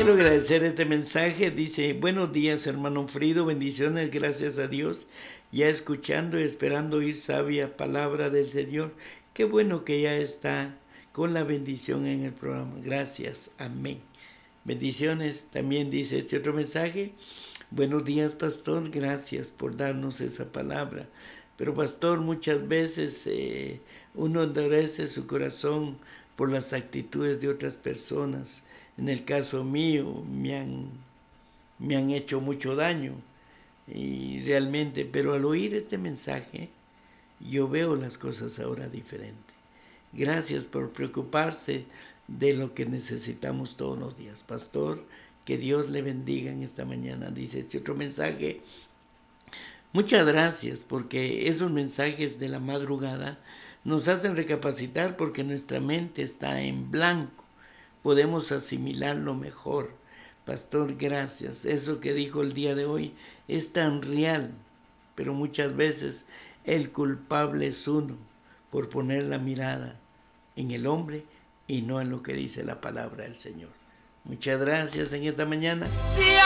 quiero agradecer este mensaje. Dice, buenos días, hermano Frido, bendiciones, gracias a Dios. Ya escuchando y esperando oír sabia palabra del Señor. Qué bueno que ya está con la bendición en el programa. Gracias, amén. Bendiciones, también dice este otro mensaje. Buenos días, pastor, gracias por darnos esa palabra. Pero, pastor, muchas veces uno endurece su corazón por las actitudes de otras personas. En el caso mío, me han hecho mucho daño. Y realmente, pero al oír este mensaje, yo veo las cosas ahora diferente. Gracias por preocuparse de lo que necesitamos todos los días. Pastor, que Dios le bendiga en esta mañana. Dice este otro mensaje. Muchas gracias porque esos mensajes de la madrugada nos hacen recapacitar porque nuestra mente está en blanco. Podemos asimilarlo mejor. Pastor, gracias. Eso que dijo el día de hoy es tan real, pero muchas veces el culpable es uno por poner la mirada en el hombre y no en lo que dice la palabra del Señor. Muchas gracias en esta mañana. Sí,